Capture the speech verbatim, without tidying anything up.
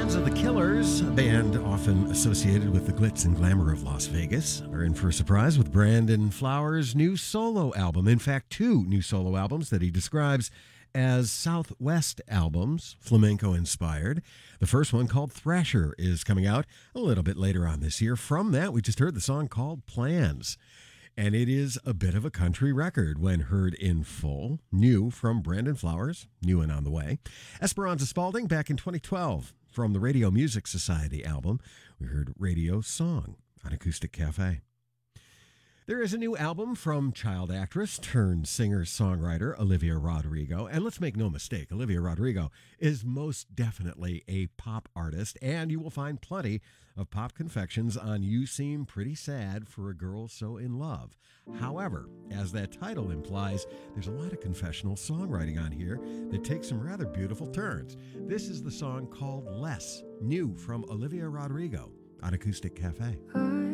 Sons of the Killers, a band often associated with the glitz and glamour of Las Vegas, are in for a surprise with Brandon Flowers' new solo album. In fact, two new solo albums that he describes as Southwest albums, flamenco-inspired. The first one, called Thrasher, is coming out a little bit later on this year. From that, we just heard the song called Plans. And it is a bit of a country record when heard in full. New from Brandon Flowers, new and on the way. Esperanza Spalding back in twenty twelve from the Radio Music Society album. We heard Radio Song on Acoustic Cafe. There is a new album from child actress turned singer-songwriter Olivia Rodrigo. And let's make no mistake, Olivia Rodrigo is most definitely a pop artist, and you will find plenty of pop confections on You Seem Pretty Sad for a Girl So in Love. However, as that title implies, there's a lot of confessional songwriting on here that takes some rather beautiful turns. This is the song called Less, new from Olivia Rodrigo on Acoustic Cafe. I